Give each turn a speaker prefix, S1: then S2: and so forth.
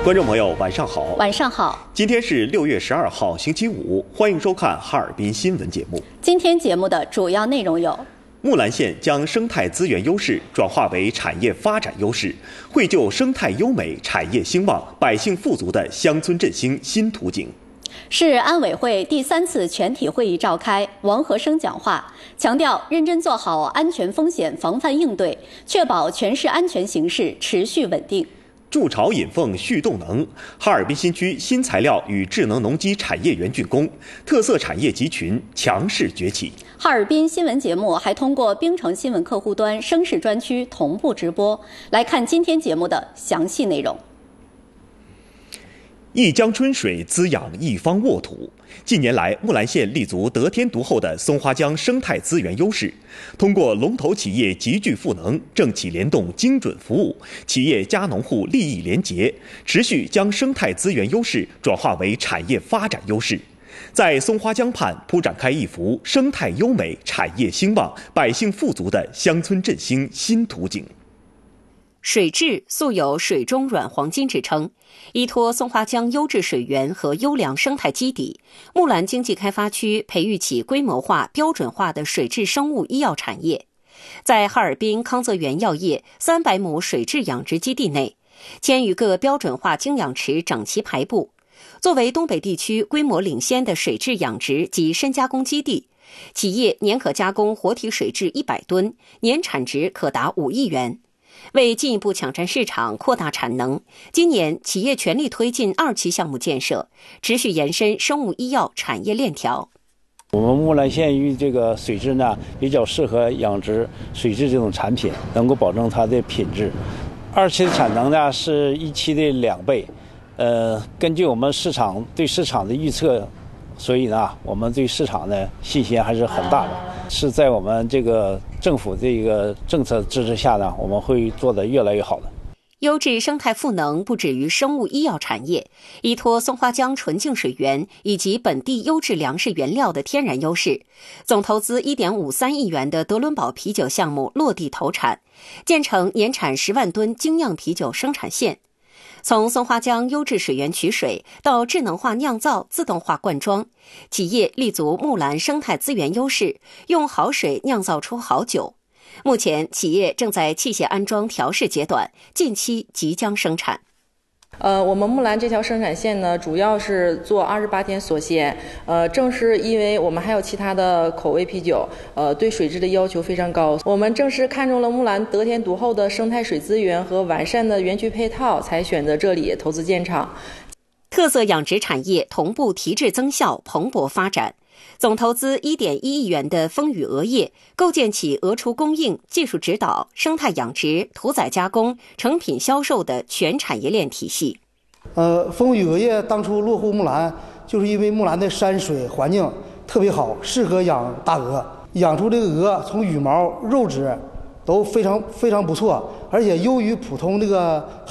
S1: 观众朋友，晚上好。
S2: 晚上好。
S1: 今天是6月12号，星期五，欢迎收看哈尔滨新闻节目。
S2: 今天节目的主要内容有：
S1: 木兰县将生态资源优势转化为产业发展优势，绘就生态优美、产业兴旺、百姓富足的乡村振兴新图景。
S2: 市安委会第3次全体会议召开，王和生讲话，强调认真做好安全风险防范应对，确保全市安全形势持续稳定。
S1: 筑巢引凤蓄动能，哈尔滨新区新材料与智能农机产业园竣工，特色产业集群强势崛起。
S2: 哈尔滨新闻节目还通过冰城新闻客户端声势专区同步直播。来看今天节目的详细内容。
S1: 一江春水滋养一方沃土。近年来，木兰县立足得天独厚的松花江生态资源优势，通过龙头企业集聚赋能、政企联动精准服务、企业家农户利益联结，持续将生态资源优势转化为产业发展优势，在松花江畔铺展开一幅生态优美、产业兴旺、百姓富足的乡村振兴新图景。
S3: 水质素有水中软黄金之称，依托松花江优质水源和优良生态基底，木兰经济开发区培育起规模化、标准化的水质生物医药产业。在哈尔滨康泽源药业300亩水质养殖基地内，1000余个标准化精养池整齐排布。作为东北地区规模领先的水质养殖及深加工基地，企业年可加工活体水质100吨，年产值可达5亿元。为进一步抢占市场、扩大产能，今年企业全力推进2期项目建设，持续延伸生物医药产业链条。
S4: 我们木兰县域这个水质呢，比较适合养殖水质这种产品，能够保证它的品质。2期的产能呢是1期的2倍。根据我们对市场的预测，所以呢，我们对市场的信心还是很大的。是在我们这个政府这个政策支持下呢，我们会做得越来越好的。
S3: 优质生态赋能不止于生物医药产业，依托松花江纯净水源以及本地优质粮食原料的天然优势，总投资1.53亿元的德伦堡啤酒项目落地投产，建成年产10万吨精酿啤酒生产线。从松花江优质水源取水到智能化酿造、自动化灌装，企业立足木兰生态资源优势，用好水酿造出好酒。目前，企业正在器械安装调试阶段，近期即将生产。
S5: 我们木兰这条生产线呢，主要是做28天锁鲜。正是因为我们还有其他的口味啤酒，对水质的要求非常高。我们正是看中了木兰得天独厚的生态水资源和完善的园区配套，才选择这里投资建厂。
S3: 特色养殖产业同步提质增效，蓬勃发展。总投资1.1亿元的风雨鹅业，构建起鹅雏供应、技术指导、生态养殖、屠宰加工、成品销售的全产业链体系。
S6: 风雨鹅业当初落户木兰，就是因为木兰的山水环境特别好，适合养大鹅。养出这个鹅，从羽毛、肉质都非常不错，而且优于普通这个